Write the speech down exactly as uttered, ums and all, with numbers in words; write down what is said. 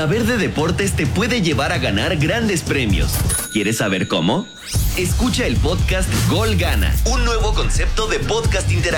Saber de deportes te puede llevar a ganar grandes premios. ¿Quieres saber cómo? Escucha el podcast Gol Gana, un nuevo concepto de podcast interactivo.